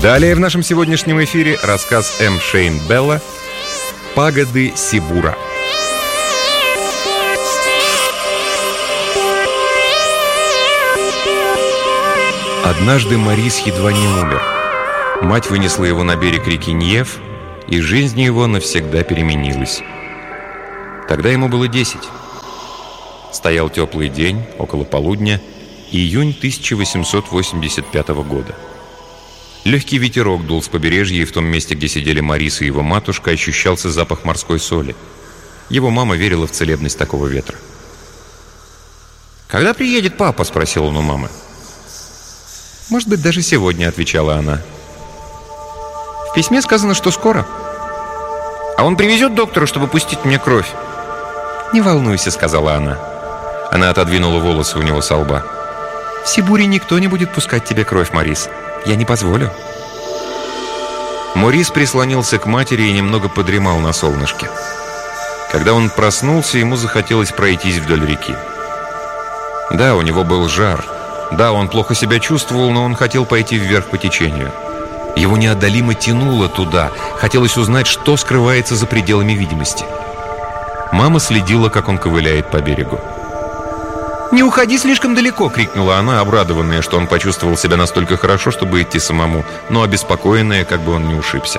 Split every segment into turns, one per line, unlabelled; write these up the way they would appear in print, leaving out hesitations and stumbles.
Далее в нашем сегодняшнем эфире рассказ М. Шейн Белла «Пагоды Сибура». Однажды Морис едва не умер. Мать вынесла его на берег реки Ньев, и жизнь его навсегда переменилась. Тогда ему было 10. Стоял теплый день, около полудня, июнь 1885 года. Легкий ветерок дул с побережья, и в том месте, где сидели Морис и его матушка, ощущался запах морской соли. Его мама верила в целебность такого ветра. «Когда приедет папа?» — спросил он у мамы. «Может быть, даже сегодня», — отвечала она. «В письме сказано, что скоро. А он привезет доктора, чтобы пустить мне кровь?» «Не волнуйся», — сказала она. Она отодвинула волосы у него со лба. «В Сибуре никто не будет пускать тебе кровь, Морис. Я не позволю». Морис прислонился к матери и немного подремал на солнышке. Когда он проснулся, ему захотелось пройтись вдоль реки. Да, у него был жар. Да, он плохо себя чувствовал, но он хотел пойти вверх по течению. Его неодолимо тянуло туда. Хотелось узнать, что скрывается за пределами видимости. Мама следила, как он ковыляет по берегу. «Не уходи слишком далеко!» — крикнула она, обрадованная, что он почувствовал себя настолько хорошо, чтобы идти самому, но обеспокоенная, как бы он не ушибся.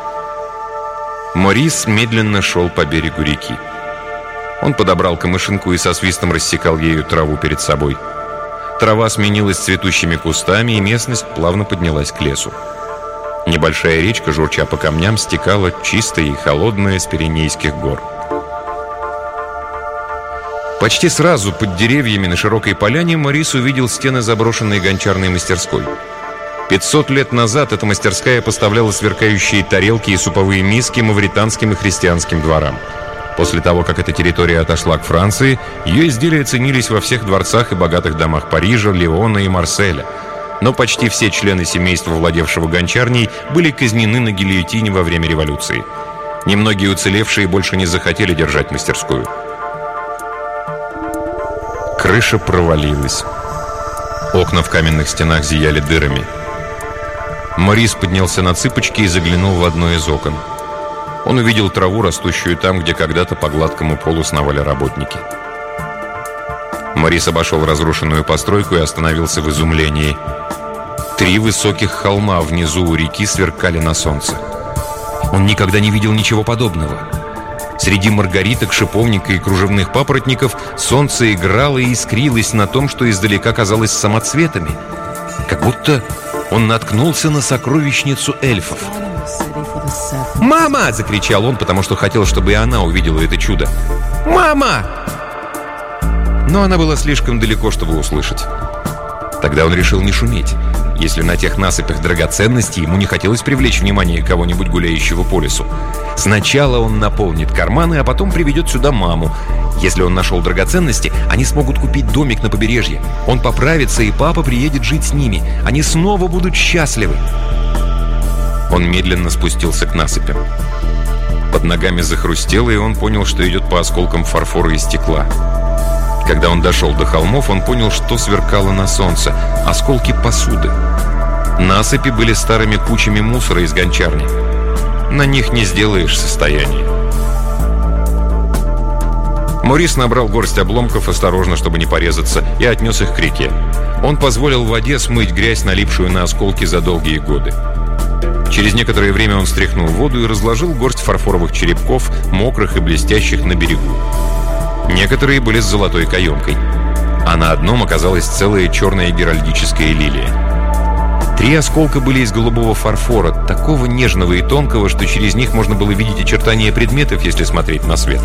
Морис медленно шел по берегу реки. Он подобрал камышинку и со свистом рассекал ею траву перед собой. Трава сменилась цветущими кустами, и местность плавно поднялась к лесу. Небольшая речка, журча по камням, стекала чистая и холодная с Пиренейских гор. Почти сразу под деревьями на широкой поляне Морис увидел стены заброшенной гончарной мастерской. 500 лет назад эта мастерская поставляла сверкающие тарелки и суповые миски мавританским и христианским дворам. После того, как эта территория отошла к Франции, ее изделия ценились во всех дворцах и богатых домах Парижа, Лиона и Марселя. Но почти все члены семейства, владевшего гончарней, были казнены на гильотине во время революции. Немногие уцелевшие больше не захотели держать мастерскую. Крыша провалилась. Окна в каменных стенах зияли дырами. Морис поднялся на цыпочки и заглянул в одно из окон. Он увидел траву, растущую там, где когда-то по гладкому полу сновали работники. Морис обошел разрушенную постройку и остановился в изумлении. 3 высоких холма внизу у реки сверкали на солнце. Он никогда не видел ничего подобного. Среди маргариток, шиповника и кружевных папоротников солнце играло и искрилось на том, что издалека казалось самоцветами. Как будто он наткнулся на сокровищницу эльфов. «Мама!» — закричал он, потому что хотел, чтобы и она увидела это чудо. «Мама!» Но она была слишком далеко, чтобы услышать. Тогда он решил не шуметь. Если на тех насыпях драгоценностей ему не хотелось привлечь внимание кого-нибудь, гуляющего по лесу. Сначала он наполнит карманы, а потом приведет сюда маму. Если он нашел драгоценности, они смогут купить домик на побережье. Он поправится, и папа приедет жить с ними. Они снова будут счастливы. Он медленно спустился к насыпям. Под ногами захрустело, и он понял, что идет по осколкам фарфора и стекла. Когда он дошел до холмов, он понял, что сверкало на солнце. Осколки посуды. Насыпи были старыми кучами мусора из гончарни. На них не сделаешь состояние. Морис набрал горсть обломков осторожно, чтобы не порезаться, и отнес их к реке. Он позволил воде смыть грязь, налипшую на осколки за долгие годы. Через некоторое время он стряхнул воду и разложил горсть фарфоровых черепков, мокрых и блестящих, на берегу. Некоторые были с золотой каемкой, а на одном оказалась целая черная геральдическая лилия. 3 осколка были из голубого фарфора, такого нежного и тонкого, что через них можно было видеть очертания предметов, если смотреть на свет.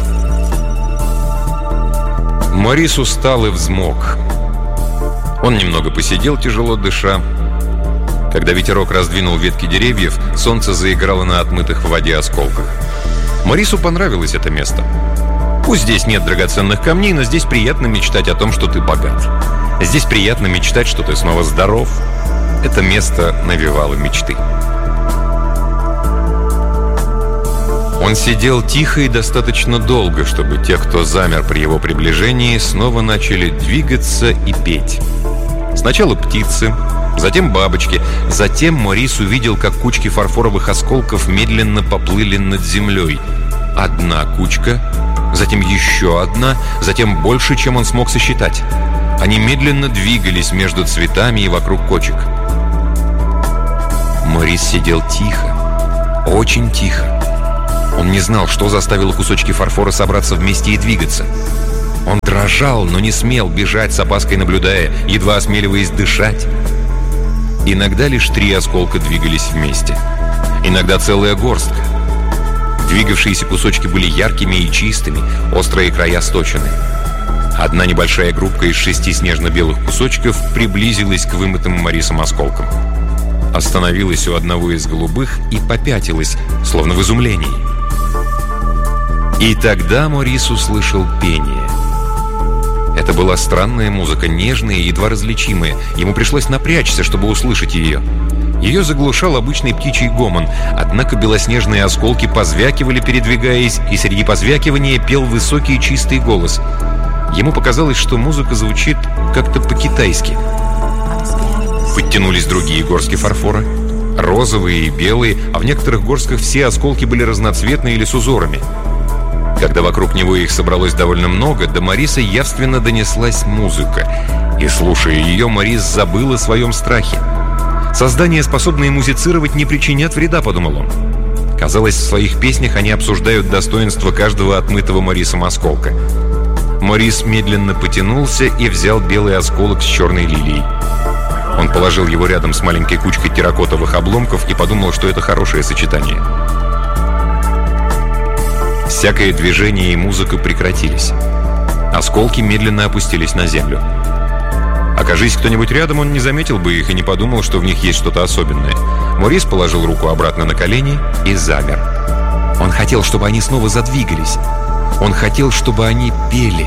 Морис устал и взмок. Он немного посидел, тяжело дыша. Когда ветерок раздвинул ветки деревьев, солнце заиграло на отмытых в воде осколках. Морису понравилось это место. Пусть здесь нет драгоценных камней, но здесь приятно мечтать о том, что ты богат. Здесь приятно мечтать, что ты снова здоров. Это место навевало мечты. Он сидел тихо и достаточно долго, чтобы те, кто замер при его приближении, снова начали двигаться и петь. Сначала птицы, затем бабочки. Затем Морис увидел, как кучки фарфоровых осколков медленно поплыли над землей. Одна кучка, затем еще одна, затем больше, чем он смог сосчитать. Они медленно двигались между цветами и вокруг кочек. Морис сидел тихо, очень тихо. Он не знал, что заставило кусочки фарфора собраться вместе и двигаться. Он дрожал, но не смел бежать, с опаской наблюдая, едва осмеливаясь дышать. Иногда лишь 3 осколка двигались вместе. Иногда целая горстка. Двигавшиеся кусочки были яркими и чистыми, острые края сточены. Одна небольшая группка из 6 снежно-белых кусочков приблизилась к вымытым Морисом осколкам. Остановилась у одного из голубых и попятилась, словно в изумлении. И тогда Морис услышал пение. Это была странная музыка, нежная и едва различимая. Ему пришлось напрячься, чтобы услышать ее. Ее заглушал обычный птичий гомон, однако белоснежные осколки позвякивали, передвигаясь, и среди позвякивания пел высокий чистый голос. Ему показалось, что музыка звучит как-то по-китайски. Подтянулись другие горстки фарфора, розовые и белые, а в некоторых горстках все осколки были разноцветные или с узорами. Когда вокруг него их собралось довольно много, до Мориса явственно донеслась музыка. И, слушая ее, Морис забыл о своем страхе. Создания, способные музицировать, не причинят вреда, подумал он. Казалось, в своих песнях они обсуждают достоинство каждого отмытого Морисом осколка. Морис медленно потянулся и взял белый осколок с черной лилией. Он положил его рядом с маленькой кучкой терракотовых обломков и подумал, что это хорошее сочетание. Всякое движение и музыка прекратились. Осколки медленно опустились на землю. Окажись кто-нибудь рядом, он не заметил бы их и не подумал, что в них есть что-то особенное. Морис положил руку обратно на колени и замер. Он хотел, чтобы они снова задвигались. Он хотел, чтобы они пели.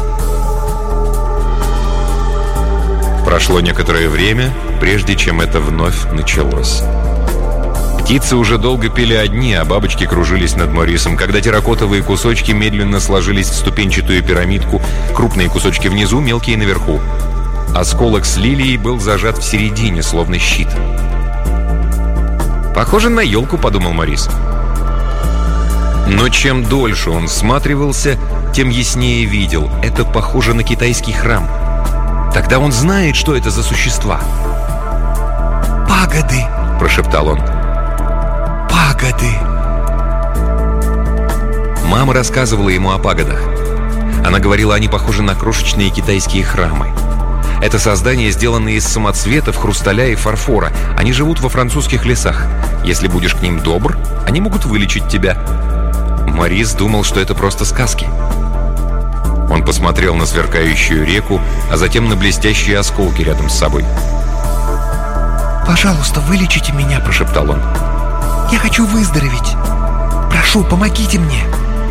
Прошло некоторое время, прежде чем это вновь началось. Птицы уже долго пели одни, а бабочки кружились над Морисом, когда терракотовые кусочки медленно сложились в ступенчатую пирамидку, крупные кусочки внизу, мелкие наверху. Осколок с лилией был зажат в середине, словно щит. «Похоже на елку», — подумал Морис. Но чем дольше он всматривался, тем яснее видел. Это похоже на китайский храм. Тогда он знает, что это за существа. «Пагоды», — прошептал он. «Пагоды». Мама рассказывала ему о пагодах. Она говорила, они похожи на крошечные китайские храмы. Это создания, сделанные из самоцветов, хрусталя и фарфора. Они живут во французских лесах. Если будешь к ним добр, они могут вылечить тебя. Морис думал, что это просто сказки. Он посмотрел на сверкающую реку, а затем на блестящие осколки рядом с собой. «Пожалуйста, вылечите меня», — прошептал он. «Я хочу выздороветь. Прошу, помогите мне».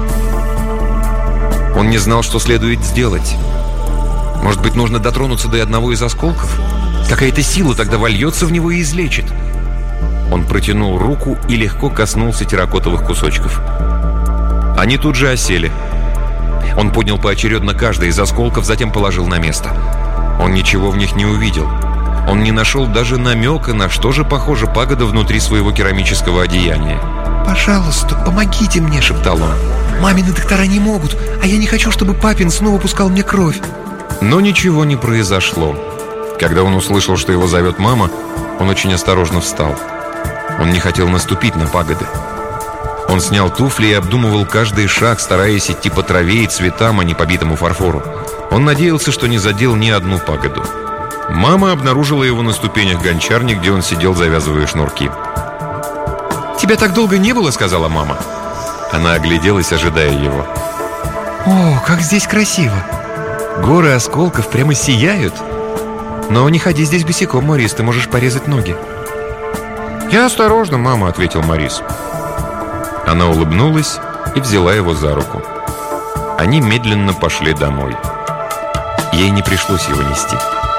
Он не знал, что следует сделать. Может быть, нужно дотронуться до одного из осколков? Какая-то сила тогда вольется в него и излечит. Он протянул руку и легко коснулся терракотовых кусочков. Они тут же осели. Он поднял поочередно каждый из осколков, затем положил на место. Он ничего в них не увидел. Он не нашел даже намека, на что же похожа пагода внутри своего керамического одеяния. «Пожалуйста, помогите мне», — шептал он. «Мамины доктора не могут, а я не хочу, чтобы папин снова пускал мне кровь». Но ничего не произошло. Когда он услышал, что его зовет мама, он очень осторожно встал. Он не хотел наступить на пагоды. Он снял туфли и обдумывал каждый шаг, стараясь идти по траве и цветам, а не по битому фарфору. Он надеялся, что не задел ни одну пагоду. Мама обнаружила его на ступенях гончарни, где он сидел, завязывая шнурки. «Тебя так долго не было», — сказала мама. Она огляделась, ожидая его. «О, как здесь красиво! Горы осколков прямо сияют. Но не ходи здесь босиком, Морис, ты можешь порезать ноги». «Я осторожно, мама», — ответил Морис. Она улыбнулась и взяла его за руку. Они медленно пошли домой. Ей не пришлось его нести.